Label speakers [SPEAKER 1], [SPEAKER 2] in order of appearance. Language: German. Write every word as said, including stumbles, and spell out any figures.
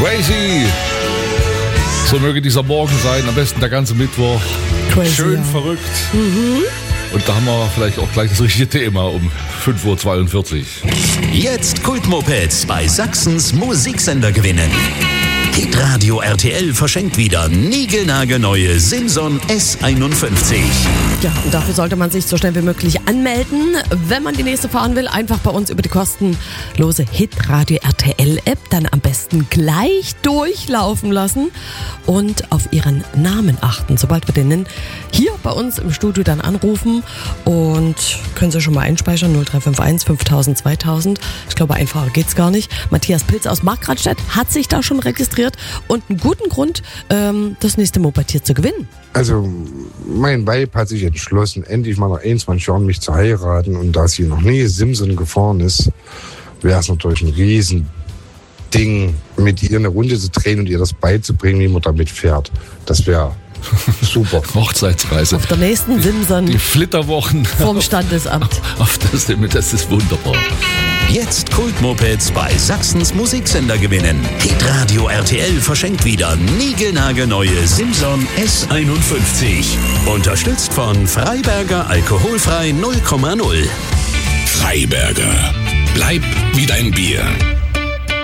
[SPEAKER 1] Crazy. So möge dieser Morgen sein, am besten der ganze Mittwoch.
[SPEAKER 2] Crazy,
[SPEAKER 1] Schön
[SPEAKER 2] ja.
[SPEAKER 1] verrückt.
[SPEAKER 2] Mhm.
[SPEAKER 1] Und da haben wir vielleicht auch gleich das richtige Thema um fünf Uhr zweiundvierzig.
[SPEAKER 3] Jetzt Kultmopeds bei Sachsens Musiksender gewinnen. Hitradio R T L verschenkt wieder niegelnagelneue Simson S einundfünfzig.
[SPEAKER 2] Ja, und dafür sollte man sich so schnell wie möglich anmelden. Wenn man die nächste fahren will, einfach bei uns über die kostenlose Hitradio R T L-App dann am besten gleich durchlaufen lassen und auf ihren Namen achten. Sobald wir den nennen, hier bei uns im Studio dann anrufen und können Sie schon mal einspeichern, null drei fünf eins fünftausend zweitausend. Ich glaube, einfacher geht's gar nicht. Matthias Pilz aus Markranstädt hat sich da schon registriert und einen guten Grund, ähm, das nächste Moped hier zu gewinnen.
[SPEAKER 4] Also mein Weib hat sich entschlossen, endlich mal nach einundzwanzig Jahren mich zu heiraten. Und da sie noch nie Simson gefahren ist, wäre es natürlich ein Riesending, mit ihr eine Runde zu drehen und ihr das beizubringen, wie man damit fährt. Das wäre super.
[SPEAKER 1] Hochzeitsreise.
[SPEAKER 2] Auf der nächsten Simson
[SPEAKER 1] Die Flitterwochen.
[SPEAKER 2] vom Standesamt.
[SPEAKER 1] Auf das, das ist wunderbar.
[SPEAKER 3] Jetzt Kultmopeds bei Sachsens Musiksender gewinnen. Hitradio R T L verschenkt wieder niegelnagelneue Simson S einundfünfzig. Unterstützt von Freiberger Alkoholfrei null Komma null.
[SPEAKER 5] Freiberger. Bleib wie dein Bier.